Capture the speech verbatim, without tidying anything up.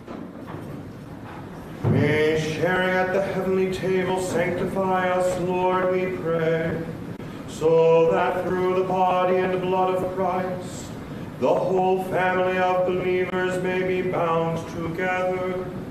May sharing at the heavenly table sanctify us, Lord, we pray, so that through the body and blood of Christ, the whole family of believers may be bound together